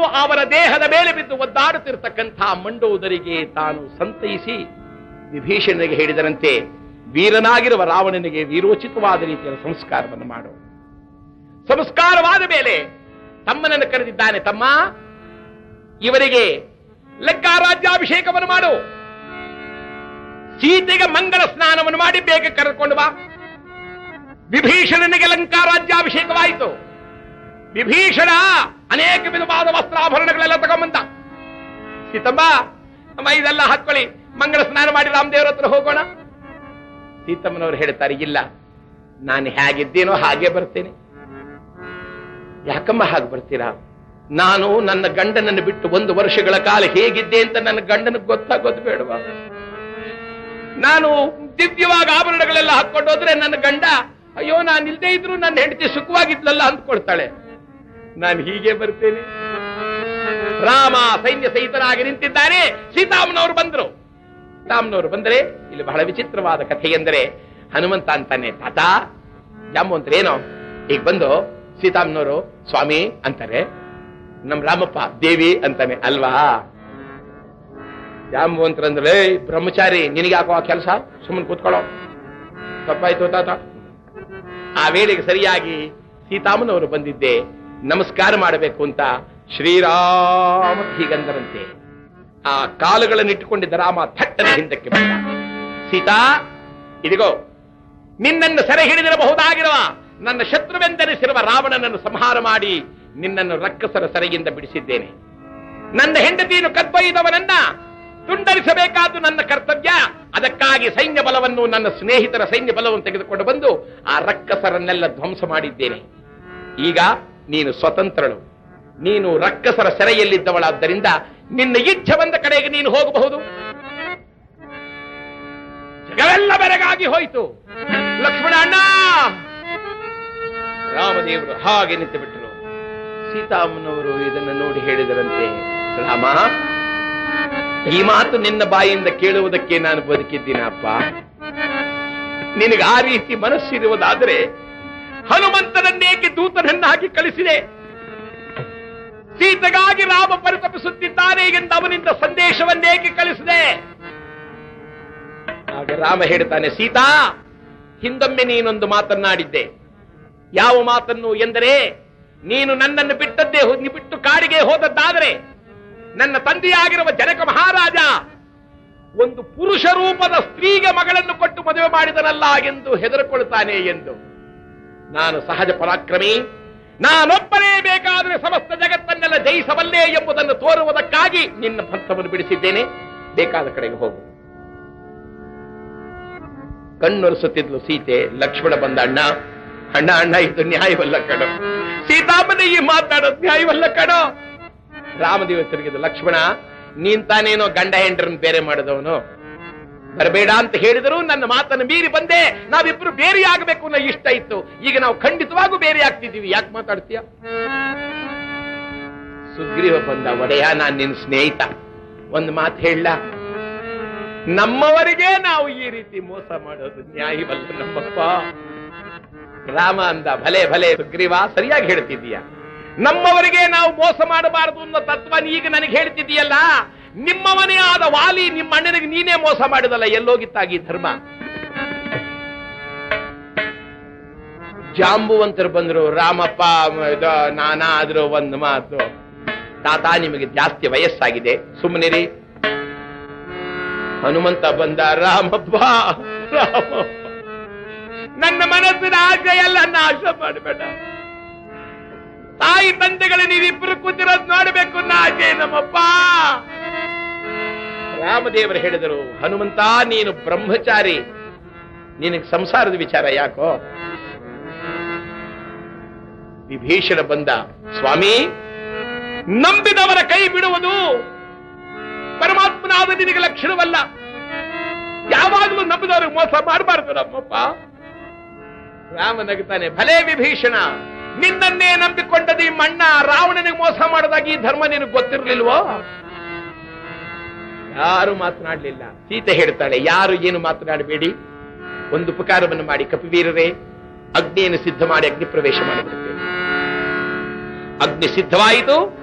ಅವರ ದೇಹದ ಮೇಲೆ ಬಿದ್ದು ಒದ್ದಾಡುತ್ತಿರತಕ್ಕಂಥ ಮಂಡೋದರಿಗೆ ತಾನು ಸಂತೈಸಿ ವಿಭೀಷಣನಿಗೆ ಹೇಳಿದರಂತೆ, ವೀರನಾಗಿರುವ ರಾವಣನಿಗೆ ವೀರೋಚಿತವಾದ ರೀತಿಯ ಸಂಸ್ಕಾರವನ್ನು ಮಾಡು. ಸಂಸ್ಕಾರವಾದ ಮೇಲೆ ತಮ್ಮನನ್ನು ಕರೆದಿದ್ದಾನೆ. ತಮ್ಮ, ಇವರಿಗೆ ಲಂಕಾ ರಾಜ್ಯಾಭಿಷೇಕವನ್ನು ಮಾಡು, ಸೀತೆಗೆ ಮಂಗಲ ಸ್ನಾನವನ್ನು ಮಾಡಿ ಬೇಗ ಕರೆದುಕೊಂಡು ಬಾ. ವಿಭೀಷಣನಿಗೆ ಲಂಕಾ ರಾಜ್ಯಾಭಿಷೇಕವಾಯಿತು. ವಿಭೀಷಣ ಅನೇಕ ವಿಧವಾದ ವಸ್ತ್ರಾಭರಣಗಳೆಲ್ಲ ತಗೊಂಬಂದ. ಸೀತಮ್ಮ, ಅಮ್ಮ ಇದೆಲ್ಲ ಹಾಕೊಳ್ಳಿ, ಮಂಗಲ ಸ್ನಾನ ಮಾಡಿ ರಾಮದೇವರ ಹತ್ರ ಹೋಗೋಣ. ಸೀತಮ್ಮನವರು ಹೇಳ್ತಾರೆ, ಇಲ್ಲ, ನಾನು ಹೇಗಿದ್ದೇನೋ ಹಾಗೆ ಬರ್ತೇನೆ. ಯಾಕಮ್ಮ ಹಾಗೆ ಬರ್ತೀರಾ? ನಾನು ನನ್ನ ಗಂಡನನ್ನು ಬಿಟ್ಟು 1 ವರ್ಷಗಳ ಕಾಲ ಹೇಗಿದ್ದೆ ಅಂತ ನನ್ನ ಗಂಡನಿಗೆ ಗೊತ್ತಾಗೋದು ಬೇಡವಾ? ನಾನು ದಿವ್ಯವಾಗಿ ಆಭರಣಗಳೆಲ್ಲ ಹಾಕೊಂಡು ಹೋದ್ರೆ ನನ್ನ ಗಂಡ, ಅಯ್ಯೋ ನಾನು ಇಲ್ಲದೆ ಇದ್ರು ನನ್ನ ಹೆಂಡತಿ ಸುಖವಾಗಿದ್ಲಲ್ಲ ಅಂದ್ಕೊಳ್ತಾಳೆ. ನಾನು ಹೀಗೆ ಬರ್ತೇನೆ. ರಾಮ ಸೈನ್ಯ ಸಹಿತರಾಗಿ ನಿಂತಿದ್ದಾರೆ. ಸೀತಾಮ್ಮನವರು ಬಂದರು. ಸೀತಾಮ್ಮನವರು ಬಂದರೆ ಇಲ್ಲಿ ಬಹಳ ವಿಚಿತ್ರವಾದ ಕಥೆ ಎಂದರೆ, ಹನುಮಂತ ಅಂತಾನೆ, ತಾತ ಜಾಂಬವಂತರೇನೋ ಈಗ ಬಂದು ಸೀತಾಮ್ಮನವರು ಸ್ವಾಮಿ ಅಂತಾರೆ, ನಮ್ ರಾಮಪ್ಪ ದೇವಿ ಅಂತಾನೆ ಅಲ್ವಾ? ಜಾಂಬವಂತರಂದ್ರೆ, ಬ್ರಹ್ಮಚಾರಿ ನಿನಗೆ ಯಾಕೋ ಆ ಕೆಲಸ, ಸುಮ್ಮನೆ ಕೂತ್ಕೊಳ್ಳೋ, ತಪ್ಪಾಯ್ತು ತಾತ. ಆ ವೇಳೆಗೆ ಸರಿಯಾಗಿ ಸೀತಾಮ್ಮನವರು ಬಂದಿದ್ದೆ, ನಮಸ್ಕಾರ ಮಾಡಬೇಕು ಅಂತ ಶ್ರೀರಾಮ ಹೀಗಂದರಂತೆ. ಆ ಕಾಲುಗಳನ್ನು ಇಟ್ಟುಕೊಂಡಿದ್ದ ರಾಮ ಥಟ್ಟನೆ ಹಿಂದಕ್ಕೆ ಬಂದ. ಸೀತಾ, ಇದಿಗೋ ನಿನ್ನನ್ನು ಸೆರೆ ಹಿಡಿದಿರಬಹುದಾಗಿರುವ ನನ್ನ ಶತ್ರುವೆಂದೆನಿಸಿರುವ ರಾವಣನನ್ನು ಸಂಹಾರ ಮಾಡಿ ನಿನ್ನನ್ನು ರಕ್ಕಸರ ಸೆರೆಯಿಂದ ಬಿಡಿಸಿದ್ದೇನೆ. ನನ್ನ ಹೆಂಡತಿಯನ್ನು ಕದ್ದೊಯ್ದವನನ್ನ ತುಂಡರಿಸಬೇಕಾದ್ದು ನನ್ನ ಕರ್ತವ್ಯ. ಅದಕ್ಕಾಗಿ ಸೈನ್ಯ ಬಲವನ್ನು, ನನ್ನ ಸ್ನೇಹಿತರ ಸೈನ್ಯ ಬಲವನ್ನು ತೆಗೆದುಕೊಂಡು ಬಂದು ಆ ರಕ್ಕಸರನ್ನೆಲ್ಲ ಧ್ವಂಸ ಮಾಡಿದ್ದೇನೆ. ಈಗ ನೀನು ಸ್ವತಂತ್ರಳು. ನೀನು ರಕ್ಕಸರ ಸೆರೆಯಲ್ಲಿದ್ದವಳಾದ್ದರಿಂದ ನಿನ್ನ ಇಚ್ಛೆ ಬಂದ ಕಡೆಗೆ ನೀನು ಹೋಗಬಹುದು. ಜಗವೆಲ್ಲ ಬೆರಗಾಗಿ ಹೋಯಿತು. ಲಕ್ಷ್ಮಣ ಅಣ್ಣ, ರಾಮದೇವರು ಹಾಗೆ ನಿಂತು ಬಿಟ್ಟರು. ಸೀತಾಮ್ಮನವರು ಇದನ್ನು ನೋಡಿ ಹೇಳಿದರಂತೆ, ರಾಮ, ಈ ಮಾತು ನಿನ್ನ ಬಾಯಿಂದ ಕೇಳುವುದಕ್ಕೆ ನಾನು ಬದುಕಿದ್ದೀನಪ್ಪ. ನಿನಗೆ ಆ ರೀತಿ ಮನಸ್ಸಿರುವುದಾದರೆ ಹನುಮಂತನನ್ನೇಕೆ ದೂತನನ್ನಾಗಿ ಕಳಿಸಿದೆ? ಸೀತೆಗಾಗಿ ರಾಮ ಪರಿತಪಿಸುತ್ತಿದ್ದಾನೆ ಎಂದು ಅವನಿಂದ ಸಂದೇಶವನ್ನೇಕೆ ಕಳಿಸಿದೆ? ಆಗ ರಾಮ ಹೇಳ್ತಾನೆ, ಸೀತಾ, ಹಿಂದೊಮ್ಮೆ ನೀನೊಂದು ಮಾತನ್ನಾಡಿದ್ದೆ. ಯಾವ ಮಾತನ್ನು ಎಂದರೆ, ನೀನು ನನ್ನನ್ನು ಬಿಟ್ಟು ಕಾಡಿಗೆ ಹೋದದ್ದಾದರೆ ನನ್ನ ತಂದೆಯಾಗಿರುವ ಜನಕ ಮಹಾರಾಜ ಒಂದು ಪುರುಷ ರೂಪದ ಸ್ತ್ರೀಗೆ ಮಗಳನ್ನು ಕೊಟ್ಟು ಮದುವೆ ಮಾಡಿದನಲ್ಲ ಎಂದು ಹೆದರಿಕೊಳ್ತಾನೆ ಎಂದು. ನಾನು ಸಹಜ ಪರಾಕ್ರಮಿ, ನಾನೊಬ್ಬನೇ ಬೇಕಾದರೆ ಸಮಸ್ತ ಜಗತ್ತನ್ನೆಲ್ಲ ಜಯಿಸಬಲ್ಲೆ ಎಂಬುದನ್ನು ತೋರುವುದಕ್ಕಾಗಿ ನಿನ್ನ ಪಂಥವನ್ನು ಬಿಡಿಸಿದ್ದೇನೆ. ಬೇಕಾದ ಕಡೆಗೆ ಹೋಗು. ಕಣ್ಣೊರೆಸುತ್ತಿದ್ಲು ಸೀತೆ. ಲಕ್ಷ್ಮಣ ಬಂದ, ಅಣ್ಣ ಅಣ್ಣ ಅಣ್ಣ, ಇದು ನ್ಯಾಯವಲ್ಲ ಕಣೋ, ಸೀತಾಮ್ಮನ ಈ ಮಾತಾಡೋದು ನ್ಯಾಯವಲ್ಲ ಕಣೋ. ರಾಮದೇವ ತಿರುಗಿದ, ಲಕ್ಷ್ಮಣ, ನೀನ್ ತಾನೇನೋ ಗಂಡ ಹೆಂಡ್ರನ್ನು ಬೇರೆ ಮಾಡಿದವನು, ಬರಬೇಡ ಅಂತ ಹೇಳಿದ್ರು ನನ್ನ ಮಾತನ್ನು ಮೀರಿ ಬಂದೆ. ನಾವಿಬ್ರು ಬೇರೆ ಆಗಬೇಕು ಅನ್ನೋ ಇಷ್ಟ ಇತ್ತು. ಈಗ ನಾವು ಖಂಡಿತವಾಗೂ ಬೇರೆ ಆಗ್ತಿದ್ದೀವಿ. ಯಾಕೆ ಮಾತಾಡ್ತೀಯ? ಸುಗ್ರೀವ ಬಂದ, ಒಡೆಯ, ನಾನ್ ನಿನ್ನ ಸ್ನೇಹಿತ, ಒಂದು ಮಾತು ಹೇಳ, ನಮ್ಮವರಿಗೆ ನಾವು ಈ ರೀತಿ ಮೋಸ ಮಾಡೋದು ನ್ಯಾಯವಲ್ಲ ನಮ್ಮಪ್ಪ. ರಾಮ ಅಂದ, ಭಲೆ ಭಲೆ ಸುಗ್ರೀವ, ಸರಿಯಾಗಿ ಹೇಳ್ತಿದ್ದೀಯ. ನಮ್ಮವರಿಗೆ ನಾವು ಮೋಸ ಮಾಡಬಾರದು ಅನ್ನೋ ತತ್ವ ಈಗ ನನಗೆ ಹೇಳ್ತಿದ್ದೀಯಲ್ಲ. ನಿಮ್ಮವನೇ ಆದ ವಾಲಿ ನಿಮ್ಮ ಅಣ್ಣನಿಗೆ ನೀನೇ ಮೋಸ ಮಾಡಿದಲ್ಲ, ಎಲ್ಲೋಗಿತ್ತಾಗಿ ಧರ್ಮ? ಜಾಂಬುವಂತರು ಬಂದ್ರು. ರಾಮಪ್ಪ, ನಾನಾದ್ರೂ ಒಂದು ಮಾತು, ತಾತ ನಿಮಗೆ ಜಾಸ್ತಿ ವಯಸ್ಸಾಗಿದೆ, ಸುಮ್ಮನಿರಿ. ಹನುಮಂತ ಬಂದ, ರಾಮಪ್ಪ ರಾಮಪ್ಪ, ನನ್ನ ಮನಸ್ಸಿನ ಆಸೆ ಎಲ್ಲ ನಾಶ ಮಾಡಬೇಡ. ತಾಯಿ ತಂದೆಗಳು ನೀವಿಬ್ಬರು ಕೂತಿರೋದು ನೋಡಬೇಕು ಅನ್ನೋ ಆಸೆ ನಮ್ಮಪ್ಪ. ರಾಮದೇವರು ಹೇಳಿದರು, ಹನುಮಂತ, ನೀನು ಬ್ರಹ್ಮಚಾರಿ, ನಿನಗೆ ಸಂಸಾರದ ವಿಚಾರ ಯಾಕೋ? ವಿಭೀಷಣ ಬಂದ, ಸ್ವಾಮಿ, ನಂಬಿದವರ ಕೈ ಬಿಡುವುದು ಪರಮಾತ್ಮನಾದ ನಿನಗೆ ಲಕ್ಷಣವಲ್ಲ. ಯಾವಾಗಲೂ ನಂಬಿದವರಿಗೆ ಮೋಸ ಮಾಡಬಾರದು ನಮ್ಮಪ್ಪ. ರಾಮ ನಗುತ್ತಾನೆ, ಭಲೇ ವಿಭೀಷಣ, ನಿನ್ನನ್ನೇ ನಂಬಿಕೊಂಡದ ಈ ಮಣ್ಣ ರಾವಣನಿಗೆ ಮೋಸ ಮಾಡೋದಾಗಿ ಈ ಧರ್ಮ ನಿನಗೆ ಗೊತ್ತಿರಲಿಲ್ವೋ? ಯಾರು ಮಾತನಾಡಲಿಲ್ಲ. ಸೀತೆ ಹೇಳ್ತಾಳೆ, ಯಾರು ಏನು ಮಾತನಾಡಬೇಡಿ, ಒಂದು ಉಪಕಾರವನ್ನು ಮಾಡಿ ಕಪಿವೀರರೇ, ಅಗ್ನಿಯನ್ನು ಸಿದ್ಧ ಮಾಡಿ ಅಗ್ನಿ ಪ್ರವೇಶ ಮಾಡಿಬಿಡುತ್ತೇವೆ. ಅಗ್ನಿ ಸಿದ್ಧವಾಯಿತು.